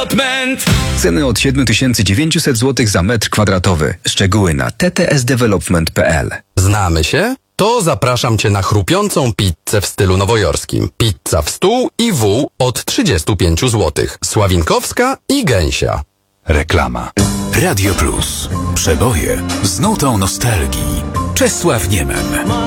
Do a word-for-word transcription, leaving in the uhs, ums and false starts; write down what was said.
Development. Ceny od siedem tysięcy dziewięćset złotych za metr kwadratowy. Szczegóły na t t s development kropka p l. Znamy się? To zapraszam Cię na chrupiącą pizzę w stylu nowojorskim. Pizza w stół i wół od trzydzieści pięć złotych. Sławinkowska i Gęsia. Reklama. Radio Plus. Przeboje z nutą nostalgii. Czesław Niemen.